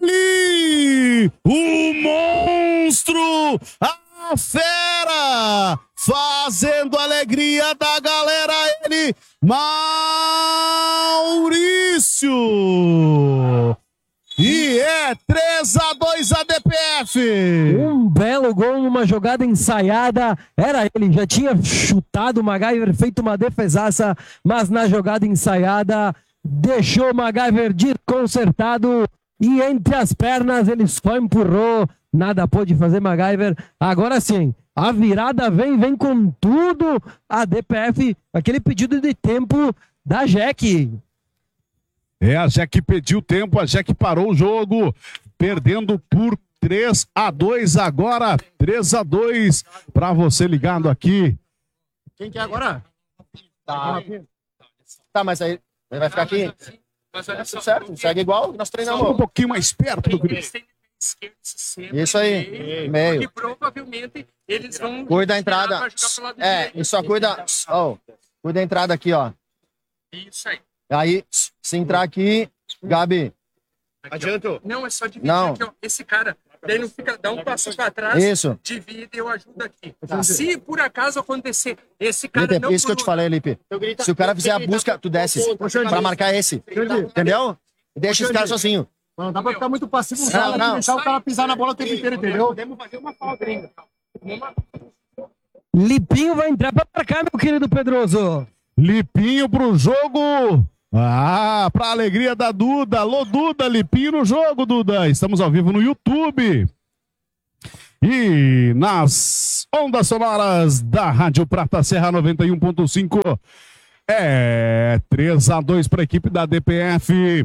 ali, o monstro, a fera, fazendo a alegria da galera, ele, Maurício. E é 3-2 a DPF. Um belo gol, uma jogada ensaiada. Era ele, já tinha chutado o MacGyver, feito uma defesaça, mas na jogada ensaiada deixou o MacGyver desconcertado e entre as pernas ele só empurrou. Nada pôde fazer MacGyver. Agora sim, a virada vem com tudo. A DPF, aquele pedido de tempo da Jack. A Jack pediu tempo, a Jack parou o jogo, perdendo por 3-2 agora, 3-2 para você ligado aqui. Quem que é agora? Tá, mas aí ele vai ficar aqui? Mas olha só, certo, segue igual, nós treinamos. Um pouquinho mais perto do Cris. Isso aí, meio. E provavelmente eles vão... Cuida da entrada. E só cuida... cuida da entrada aqui, ó. Isso aí. Aí, se entrar aqui, Gabi. Adiantou? Não, é só dividir Não. aqui, ó. Esse cara, daí não fica, dá um passo pra trás, Isso. divide e eu ajudo aqui. Se por acaso acontecer, esse cara não... Isso que eu te falei, Lipe. Se o cara fizer a busca, tu desce. Pra marcar esse. Entendeu? Deixa esse cara sozinho. Não dá pra ficar muito passivo, não. deixar o cara pisar na bola o tempo inteiro, entendeu? Podemos fazer uma falta ainda. Lipinho vai entrar pra marcar, meu querido Pedroso. Lipinho pro jogo. Pra alegria da Duda. Alô, Duda, Lipinho no jogo, Duda. Estamos ao vivo no YouTube. E nas ondas sonoras da Rádio Prata Serra 91.5. 3-2 para a equipe da DPF.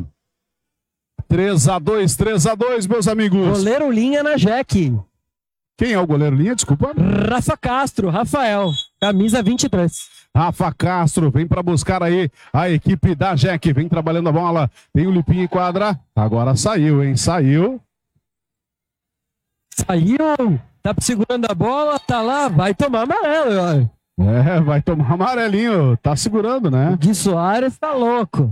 3-2, meus amigos. Goleiro linha na Jack. Quem é o goleiro linha? Desculpa. Rafa Castro, Rafael, camisa 23. Rafa Castro vem para buscar aí a equipe da Jack. Vem trabalhando a bola. Tem o Lipinho em quadra. Agora saiu, hein? Saiu. Tá segurando a bola, tá lá, vai tomar amarelo. Vai tomar amarelinho. Tá segurando, né? O Gui Soares tá louco.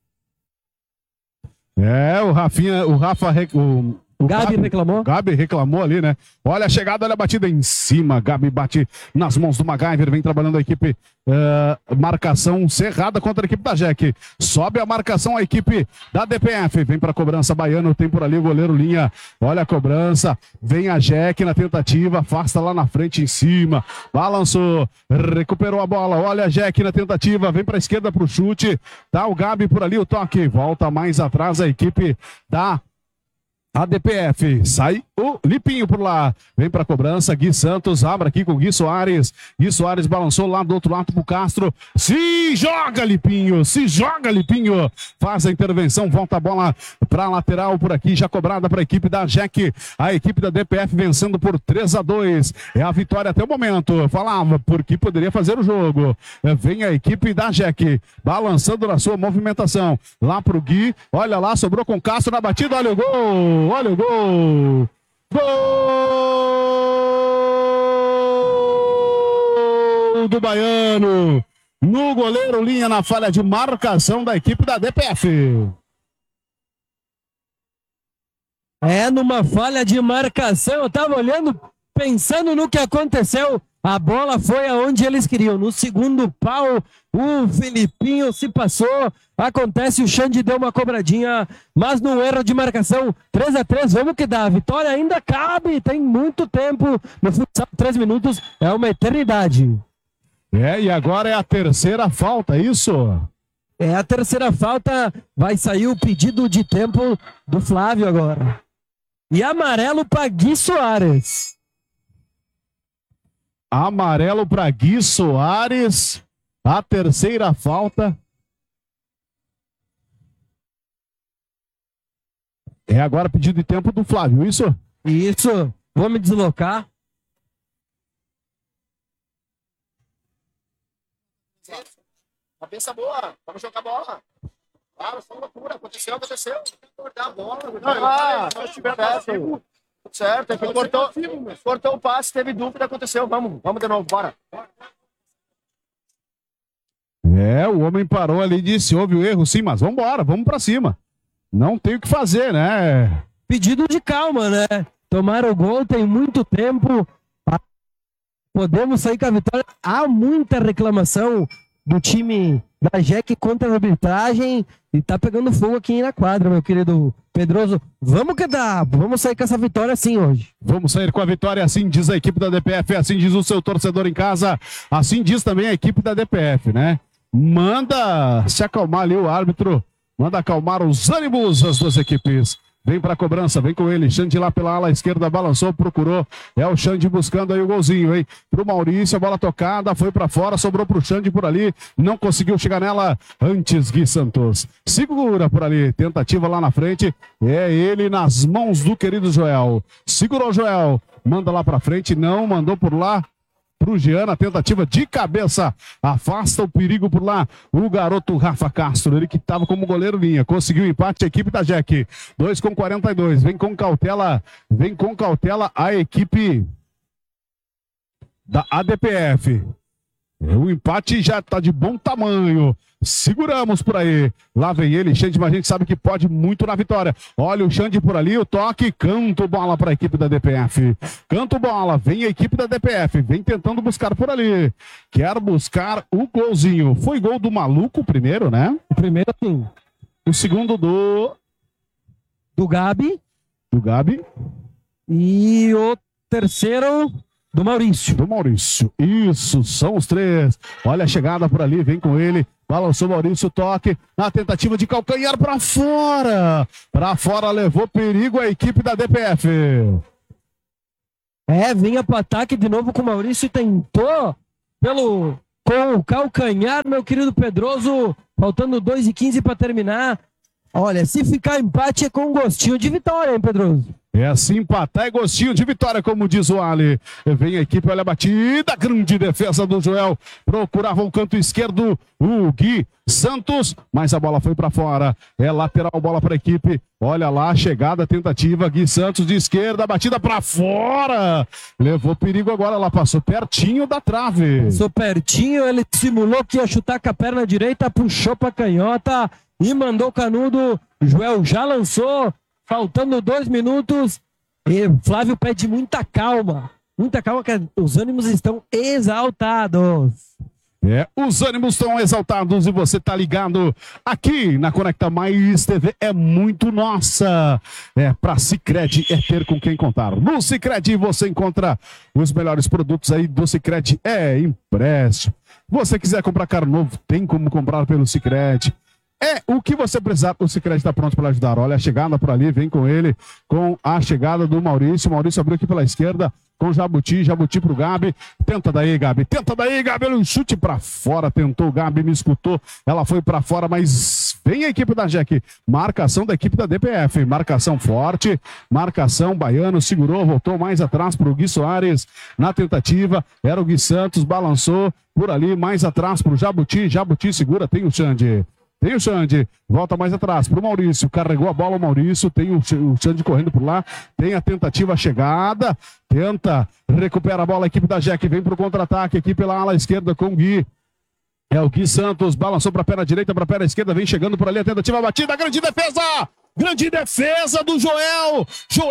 O Rafinha, o Gabi reclamou? Gabi reclamou ali, né? Olha a chegada, olha a batida em cima. Gabi bate nas mãos do MacGyver. Vem trabalhando a equipe. Marcação cerrada contra a equipe da Jack. Sobe a marcação a equipe da DPF. Vem para a cobrança. Baiano tem por ali o goleiro linha. Olha a cobrança. Vem a Jack na tentativa. Afasta lá na frente em cima. Balançou. Recuperou a bola. Olha a Jack na tentativa. Vem para a esquerda para o chute. Tá o Gabi por ali. O toque. Volta mais atrás a equipe da DPF, sai o Lipinho por lá, vem pra cobrança, Gui Santos, abre aqui com o Gui Soares balançou lá do outro lado pro Castro, se joga Lipinho, faz a intervenção, volta a bola pra lateral por aqui, já cobrada pra equipe da Jack, a equipe da DPF vencendo por 3-2, é a vitória até o momento, eu falava porque poderia fazer o jogo, vem a equipe da Jack, balançando na sua movimentação, lá pro Gui, olha lá, sobrou com o Castro na batida, olha o gol! Olha o gol! Gol do Baiano! No goleiro linha na falha de marcação da equipe da DPF. Numa falha de marcação, eu tava olhando, pensando no que aconteceu. A bola foi aonde eles queriam. No segundo pau, o Filipinho se passou. Acontece, o Xande deu uma cobradinha, mas no erro de marcação, 3-3, vamos que dá. A vitória ainda cabe, tem muito tempo. No futsal, 3 minutos é uma eternidade. E agora é a terceira falta, isso? É a terceira falta, vai sair o pedido de tempo do Flávio agora. E amarelo para Gui Soares. Amarelo para Gui Soares. A terceira falta. É agora pedido de tempo do Flávio, isso? Isso. Vou me deslocar. Cabeça boa. Vamos jogar bola. Foi loucura. Aconteceu. Cortar a bola. Se estiver perto. Certo, é que cortou o passe, teve dúvida, aconteceu. Vamos de novo, bora. O homem parou ali e disse, houve o erro, sim, mas vamos embora, vamos pra cima. Não tem o que fazer, né? pedido de calma, né? Tomaram o gol, tem muito tempo. Podemos sair com a vitória. Há muita reclamação do time da Jack contra a arbitragem e tá pegando fogo aqui na quadra, meu querido Pedroso. Vamos que dá, vamos sair com essa vitória sim hoje. Vamos sair com a vitória, assim diz a equipe da DPF, assim diz o seu torcedor em casa, assim diz também a equipe da DPF, né? Manda se acalmar ali o árbitro, manda acalmar os ânimos das duas equipes. Vem pra cobrança, vem com ele, Xande lá pela ala esquerda, balançou, procurou, é o Xande buscando aí o golzinho, hein? Pro Maurício, a bola tocada, foi pra fora, sobrou pro Xande por ali, não conseguiu chegar nela antes Gui Santos. Segura por ali, tentativa lá na frente, é ele nas mãos do querido Joel. Segurou Joel, manda lá pra frente, não, mandou por lá. Pro Jean, a tentativa de cabeça, afasta o perigo por lá, o garoto Rafa Castro, ele que estava como goleiro linha, conseguiu o empate, a equipe da Jack, 2:42, vem com cautela a equipe da ADPF, o empate já está de bom tamanho, seguramos por aí, lá vem ele, Xande, mas a gente sabe que pode muito na vitória, olha o Xande por ali, o toque, canto bola para a equipe da DPF, canto bola, vem a equipe da DPF, vem tentando buscar por ali, quer buscar o golzinho, foi gol do Maluco o primeiro, né? O primeiro sim. O segundo Do Gabi. Do Gabi. E o terceiro do Maurício. Do Maurício, isso, são os três, olha a chegada por ali, vem com ele, balançou Maurício, toque, na tentativa de calcanhar para fora, levou perigo a equipe da DPF. Vinha pro ataque de novo com o Maurício e tentou com o calcanhar, meu querido Pedroso, faltando 2:15 para terminar. Olha, se ficar empate é com gostinho de vitória, hein, Pedroso? É assim, empatar é gostinho de vitória, como diz o Ali. Vem a equipe, olha a batida, grande defesa do Joel. Procurava o canto esquerdo, o Gui Santos, mas a bola foi para fora. É lateral, bola para a equipe. Olha lá, chegada, tentativa, Gui Santos de esquerda, batida para fora. Levou perigo agora, ela passou pertinho da trave. Passou pertinho, ele simulou que ia chutar com a perna direita, puxou para canhota e mandou o canudo. Joel já lançou. Faltando 2 minutos, e Flávio pede muita calma, que os ânimos estão exaltados. Os ânimos estão exaltados e você tá ligado aqui na Conecta Mais TV, é muito nossa. Pra Sicredi é ter com quem contar. No Sicredi você encontra os melhores produtos aí do Sicredi, empréstimo. Você quiser comprar carro novo, tem como comprar pelo Sicredi. O que você precisar, o Sicredi está pronto para ajudar. Olha a chegada por ali, vem com ele, com a chegada do Maurício. Maurício abriu aqui pela esquerda, com Jabuti pro Gabi. Tenta daí, Gabi, olha um chute para fora, tentou o Gabi, me escutou. Ela foi para fora, mas vem a equipe da Jack. Marcação da equipe da DPF, marcação forte, marcação, Baiano segurou, voltou mais atrás para o Gui Soares. Na tentativa, era o Gui Santos, balançou por ali, mais atrás para o Jabuti segura, tem o Xande. Volta mais atrás pro Maurício, carregou a bola o Maurício, tem o Xande correndo por lá, tem a tentativa, a chegada, recupera a bola a equipe da Jack, vem pro contra-ataque aqui pela ala esquerda com o Gui. É o Gui Santos, balançou pra perna direita, pra perna esquerda, vem chegando por ali, a tentativa, a batida, grande defesa do Joel,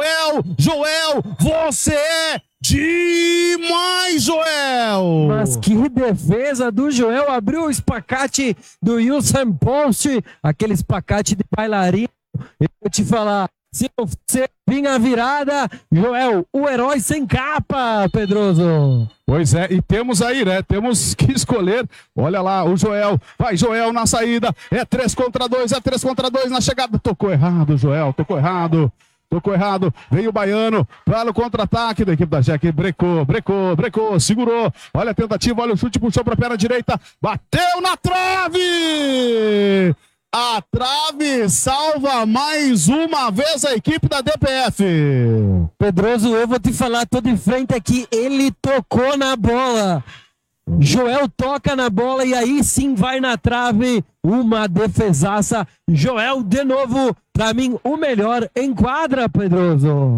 você é demais, Joel! Mas que defesa do Joel, abriu o espacate do Usain Post, aquele espacate de bailarino. Eu vou te falar, se você vir a virada, Joel, o herói sem capa, Pedroso. Pois é, e temos aí, né? Temos que escolher. Olha lá, o Joel. Vai, Joel na saída. 3 contra 2 na chegada. Tocou errado, Joel. Tocou errado. Veio o Baiano para o contra-ataque da equipe da Jack. Brecou, segurou. Olha a tentativa, olha o chute, puxou para a perna direita. Bateu na trave! A trave salva mais uma vez a equipe da DPF. Pedroso, eu vou te falar, tô de frente aqui, ele tocou na bola. Joel toca na bola e aí sim vai na trave, uma defesaça. Joel de novo, pra mim o melhor em quadra, Pedroso.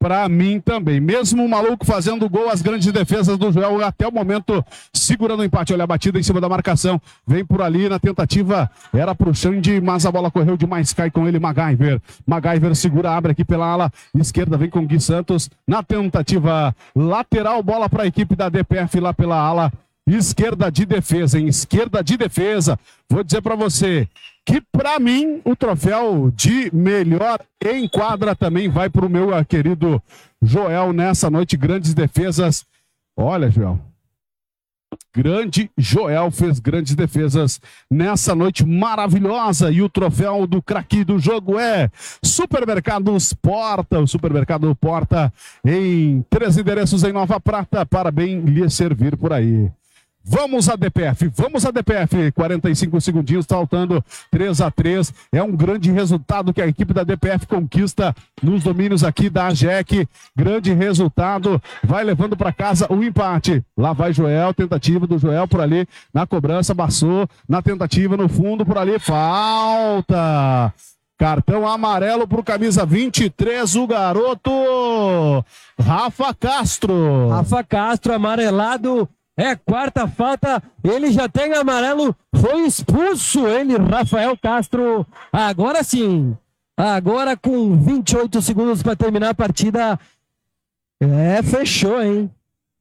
Pra mim também. Mesmo o maluco fazendo gol, as grandes defesas do Joel até o momento segurando o empate. Olha a batida em cima da marcação. Vem por ali na tentativa. Era pro Xande, mas a bola correu demais. Cai com ele MacGyver. MacGyver segura, abre aqui pela ala esquerda. Vem com Gui Santos. Na tentativa lateral, bola para a equipe da DPF lá pela ala esquerda de defesa, em esquerda de defesa. Vou dizer para você que, para mim, o troféu de melhor em quadra também vai para o meu querido Joel nessa noite. Grandes defesas. Olha, Joel. Grande Joel fez grandes defesas nessa noite maravilhosa. E o troféu do craque do jogo é Supermercados Porta. O Supermercado Porta em 3 endereços em Nova Prata, para bem lhe servir por aí. Vamos a DPF, 45 segundinhos, faltando 3-3, é um grande resultado que a equipe da DPF conquista nos domínios aqui da AGEC, grande resultado, vai levando para casa o empate, lá vai Joel, tentativa do Joel por ali, na cobrança, passou, na tentativa no fundo por ali, falta! Cartão amarelo para o camisa 23, o garoto Rafa Castro. Rafa Castro, amarelado. É quarta falta, ele já tem amarelo, foi expulso ele, Rafael Castro. Agora sim, agora com 28 segundos para terminar a partida. Fechou, hein?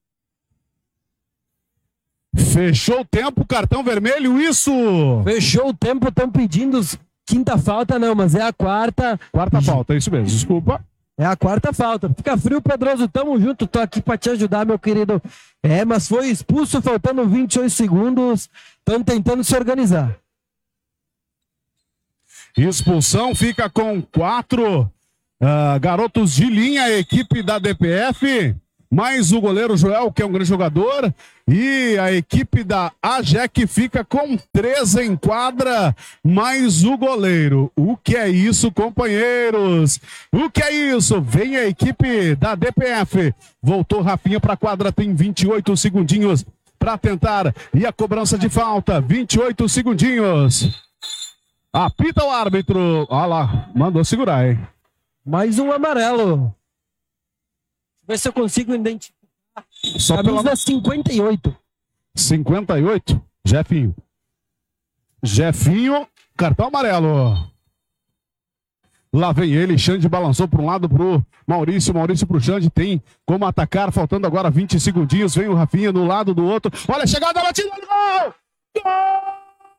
Fechou o tempo, cartão vermelho, isso! Fechou o tempo, estão pedindo quinta falta, não, mas é a quarta. Quarta falta, é isso mesmo, desculpa. É a quarta falta. Fica frio, Pedroso. Tamo junto. Tô aqui pra te ajudar, meu querido. Mas foi expulso faltando 28 segundos. Estão tentando se organizar. Expulsão, fica com 4 garotos de linha, a equipe da DPF. Mais o goleiro Joel, que é um grande jogador. E a equipe da AGEC fica com 3 em quadra, mais o goleiro. O que é isso, companheiros? O que é isso? Vem a equipe da DPF. Voltou Rafinha para a quadra, tem 28 segundinhos para tentar. E a cobrança de falta, 28 segundinhos. Apita o árbitro. Olha lá, mandou segurar, hein? Mais um amarelo. Ver se eu consigo identificar. Só camisa pela 58. 58, Jefinho. Jefinho, cartão amarelo. Lá vem ele, Xande balançou para um lado pro Maurício pro Xande, tem como atacar, faltando agora 20 segundinhos, vem o Rafinha do lado do outro. Olha a chegada, batida no gol! Gol!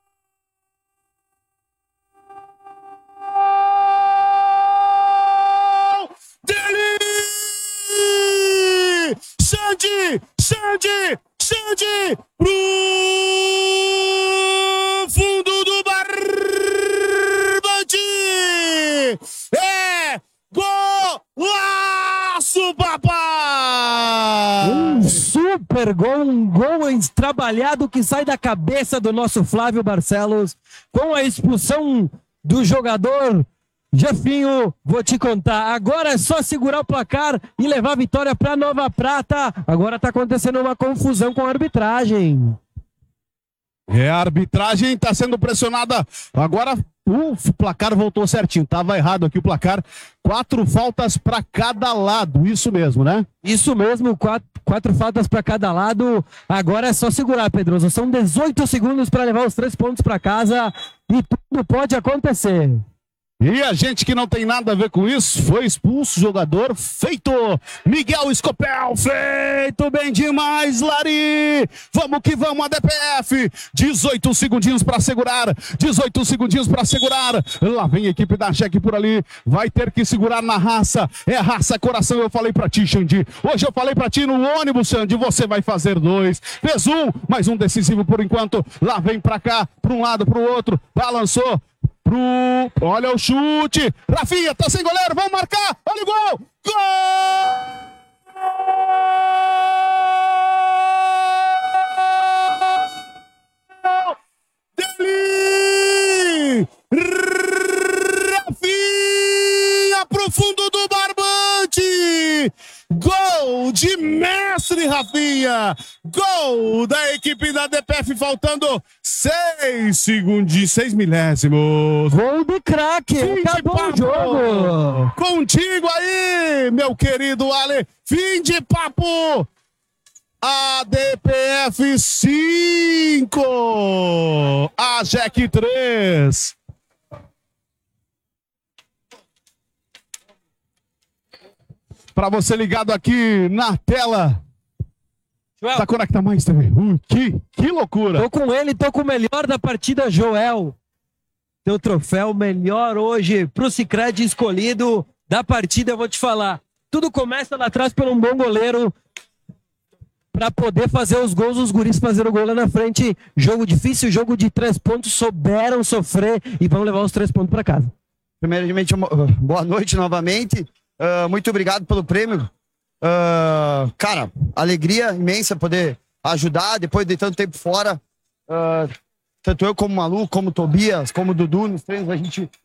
Xande, pro fundo do barbante, golaço, papai! Um super gol, um gol trabalhado que sai da cabeça do nosso Flávio Barcelos, com a expulsão do jogador Jefinho. Vou te contar, agora é só segurar o placar e levar a vitória para Nova Prata. Agora tá acontecendo uma confusão com a arbitragem. A arbitragem tá sendo pressionada. Agora o placar voltou certinho, tava errado aqui o placar. 4 faltas para cada lado, isso mesmo, né? Isso mesmo, 4 faltas para cada lado. Agora é só segurar, Pedroso. São 18 segundos para levar os 3 pontos para casa e tudo pode acontecer. E a gente que não tem nada a ver com isso, foi expulso o jogador, feito Miguel Escopel, feito bem demais, Lari. Vamos que vamos, a DPF, 18 segundinhos para segurar, 18 segundinhos para segurar. Lá vem a equipe da AGEC por ali, vai ter que segurar na raça, é raça, coração. Eu falei para ti, Xande, hoje eu falei para ti no ônibus, Xande, você vai fazer 2, fez um, mais um decisivo por enquanto. Lá vem para cá, para um lado, para o outro, balançou. Olha o chute, Rafinha tá sem goleiro, vamos marcar, olha o gol, gol dele, Rafinha pro fundo do barbante, gol Gol de mestre, Rafinha! Gol da equipe da DPF, faltando 6 milésimos. Gol do craque. Fim de Acabou papo. o jogo. Contigo aí, meu querido Ale. Fim de papo. A DPF 5. A Jack 3. Para você ligado aqui na tela Joel, da Conecta Mais TV. Que loucura. tô com ele, tô com o melhor da partida, Joel. Teu troféu melhor hoje pro Sicredi escolhido da partida, eu vou te falar. Tudo começa lá atrás por um bom goleiro para poder fazer os gols, os guris fazer o gol lá na frente. Jogo difícil, jogo de 3 pontos, souberam sofrer e vão levar os 3 pontos para casa. Primeiramente, boa noite novamente. Muito obrigado pelo prêmio. Cara, alegria imensa poder ajudar depois de tanto tempo fora. Tanto eu como o Malu, como o Tobias, como o Dudu, nos treinos a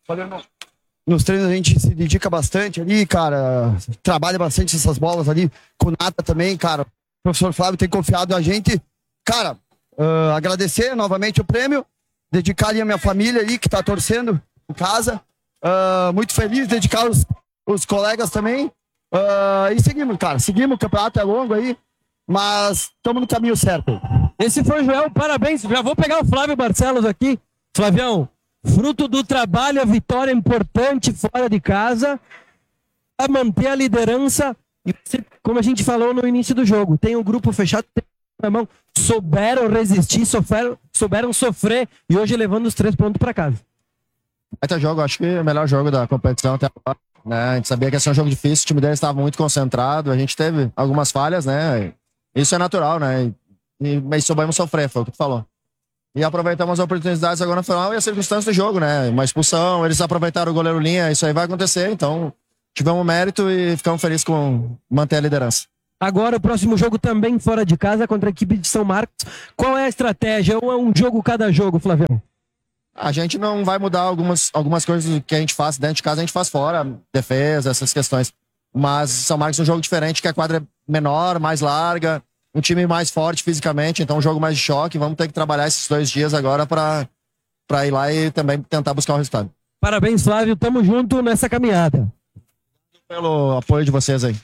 gente se dedica bastante ali, cara. Trabalha bastante essas bolas ali. Com o Nata também, cara. O professor Flávio tem confiado na gente. Cara, agradecer novamente o prêmio. Dedicar ali a minha família ali que tá torcendo em casa. Muito feliz, dedicar os colegas também. E seguimos, cara. Seguimos, o campeonato é longo aí, mas estamos no caminho certo. Esse foi o Joel, parabéns. Já vou pegar o Flávio Barcelos aqui. Flavião, fruto do trabalho, a vitória importante fora de casa, a manter a liderança. E você, como a gente falou no início do jogo, tem um grupo fechado, tem na mão, souberam resistir, souberam sofrer e hoje levando os 3 pontos para casa. Baita jogo, acho que é o melhor jogo da competição até agora, né? A gente sabia que ia ser um jogo difícil, o time deles estava muito concentrado, a gente teve algumas falhas, né? Isso é natural, né? Mas soubemos sofrer, foi o que tu falou. E aproveitamos as oportunidades agora no final e as circunstâncias do jogo, né? Uma expulsão, eles aproveitaram o goleiro linha, isso aí vai acontecer, então tivemos mérito e ficamos felizes com manter a liderança. Agora o próximo jogo também fora de casa contra a equipe de São Marcos. Qual é a estratégia? Ou é um jogo cada jogo, Flavião? A gente não vai mudar algumas coisas que a gente faz dentro de casa, a gente faz fora, defesa, essas questões. Mas São Marcos é um jogo diferente, que a quadra é menor, mais larga, um time mais forte fisicamente, então um jogo mais de choque. Vamos ter que trabalhar esses 2 dias agora para ir lá e também tentar buscar o resultado. Parabéns, Flávio. Tamo junto nessa caminhada. Pelo apoio de vocês aí.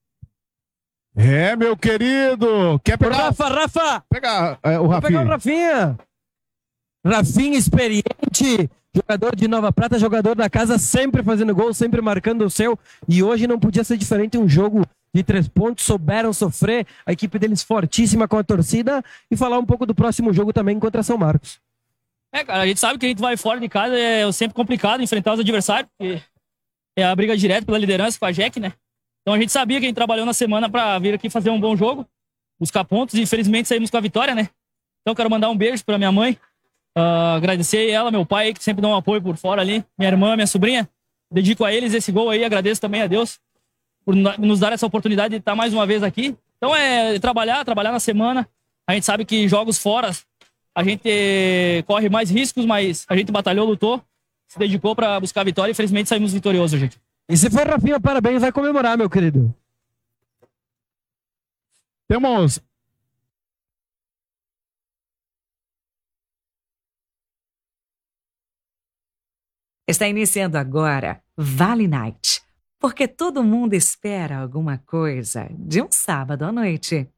Meu querido. Quer pegar? Rafa! Pega o Vou pegar o Rafinha. Rafinha, experiente, jogador de Nova Prata, jogador da casa, sempre fazendo gol, sempre marcando o seu. E hoje não podia ser diferente, um jogo de 3 pontos, souberam sofrer, a equipe deles fortíssima com a torcida. E falar um pouco do próximo jogo também contra São Marcos. Cara, a gente sabe que a gente vai fora de casa, é sempre complicado enfrentar os adversários, porque é a briga direta pela liderança com a Jack, né? Então a gente sabia que a gente trabalhou na semana pra vir aqui fazer um bom jogo, buscar pontos, e infelizmente saímos com a vitória, né? Então quero mandar um beijo pra minha mãe, agradecer ela, meu pai, que sempre dá um apoio por fora ali, minha irmã, minha sobrinha. Dedico a eles esse gol aí, agradeço também a Deus por nos dar essa oportunidade de estar mais uma vez aqui. Então é trabalhar na semana. A gente sabe que jogos fora a gente corre mais riscos, mas a gente batalhou, lutou, se dedicou para buscar a vitória e infelizmente saímos vitoriosos, gente. E se for Rafinha, parabéns, vai comemorar, meu querido. Temos... Está iniciando agora Vale Night, porque todo mundo espera alguma coisa de um sábado à noite.